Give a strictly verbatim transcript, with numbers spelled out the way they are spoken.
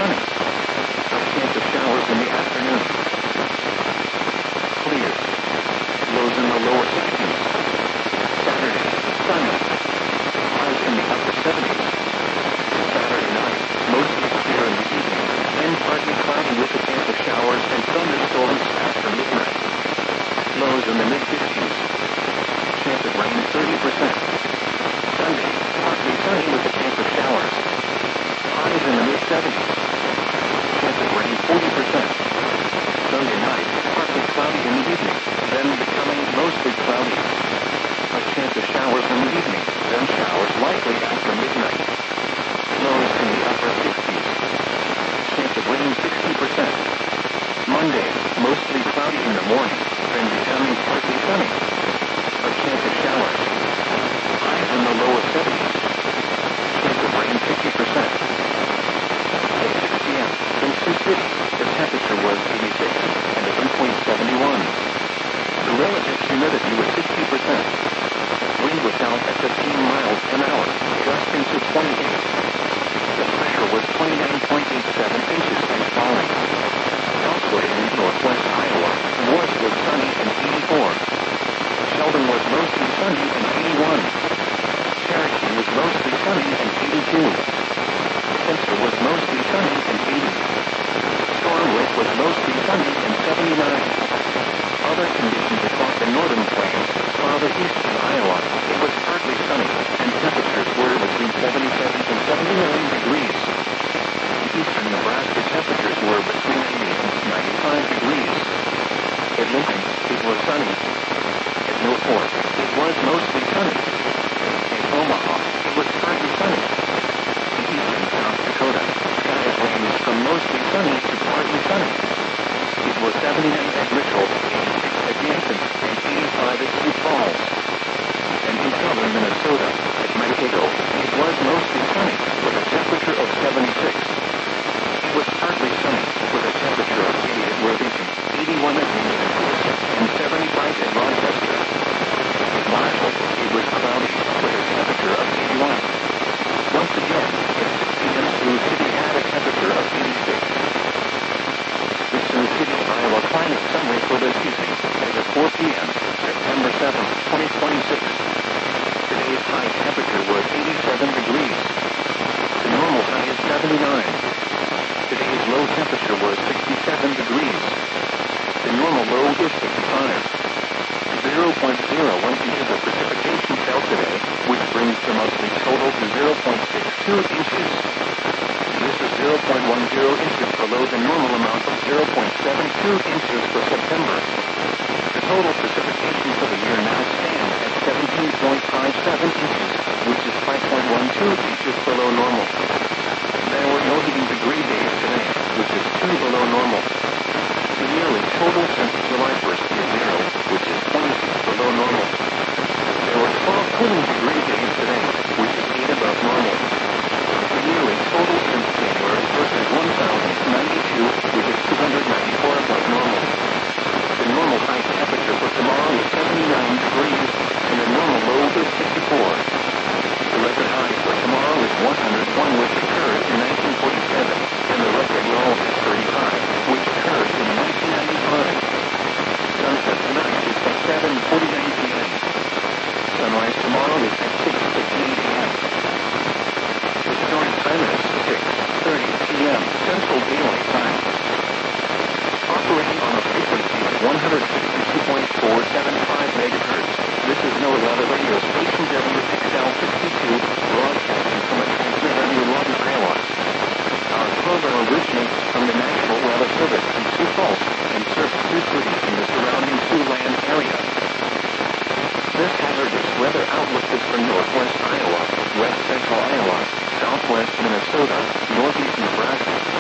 sunny. A chance of showers in the afternoon. Clear. Lows in the lower sixties. Saturday, sunny. Highs in the upper seventies. Saturday night, mostly clear in the evening, then partly cloudy with a chance of showers and thunderstorms after midnight. Lows in the mid-fifties. Chance of rain thirty percent. Sunday, partly sunny with a chance of showers. Highs in the mid-seventies. Chance of rain forty percent. Sunday night, partly cloudy in the evening, then becoming mostly cloudy. A chance of showers in the evening, then showers likely after midnight. Lows in the upper sixties. Chance of rain sixty percent. Monday, mostly cloudy in the morning, then becoming partly sunny. A chance of showers. Highs in the lower seventies. Chance of rain fifty percent. At six p m in Sioux City, the temperature was eighty-six, and the dew point seventy-one. The relative humidity was sixty percent. Wind was out at fifteen miles an hour, gusting to twenty-eight. The pressure was twenty-nine point eight seven inches and falling. Elsewhere in northwest Iowa, Morse was sunny and eighty-four. Sheldon was mostly sunny and eighty-one. Cherokee was mostly sunny and eighty-two. Spencer was mostly sunny and eighty. Storm Lake was mostly sunny and seventy-nine. Other conditions across the northern plains, farther east in Iowa, it was partly sunny, and temperatures were between seventy-seven and seventy-nine degrees. Eastern Nebraska temperatures were between eighty and ninety-five degrees. At Lincoln, it was sunny. At Mill Fork, it was mostly sunny. At Omaha, it was partly sunny. In eastern South Dakota, skies ranged from mostly sunny to partly sunny. It was seventy-nine at Mitchell, eighty-six at Yankton, and eighty-five at Sioux Falls. And in southern Minnesota, at Mankato, it was mostly sunny, with a temperature of seventy-six. It was partly sunny, with a temperature of eighty at Worthington, eighty-one at Indianapolis, and seventy-five at Rochester. At Marshall, it was cloudy, with a temperature of eighty-one. Once again, at six p m Sioux City had a temperature of eighty-six. The Sioux City, Iowa climate summary for this evening, as of four p m, September seventh, twenty twenty-six. Today's high temperature was eighty-seven degrees. The normal high is seventy-nine. Today's low temperature was sixty-seven degrees. The normal low is fifty-five. zero point zero one inches of precipitation fell today, which brings the monthly total to zero point six two inches. This is zero point one zero inches below the normal amount of zero point seven two inches for September. The total precipitation for the year now stands at seventeen point five seven inches, which is five point one two inches below normal. There were no heating degree days today, which is two below normal. The yearly total since July first is zero, which is twenty-six below normal. There were twelve cooling degree days today, which is eight above normal. The yearly total since January first is one thousand ninety-two, which is two hundred ninety-four above normal. The normal high temperature for tomorrow is seventy-nine degrees, and the normal low is fifty-four. The record high for tomorrow is one hundred one, which occurred in nineteen forty-seven, and the record low is thirty-five, which occurred in nineteen ninety-five. Sunset tonight is at seven forty-nine p m Sunrise tomorrow is at six fifteen a m Historic time is six thirty p m Central Daylight Time. Operating on a frequency of one hundred sixty-two point four seven five megahertz, this is NOAA radio station W X L sixty-two, broadcasting from a transmitter near Lawton, Iowa. Our program originates from the National Weather Service in Sioux Falls and serves Sioux City and the surrounding Siouxland area. This hazardous weather outlook is for northwest Iowa, west central Iowa, southwest Minnesota, northeast Nebraska,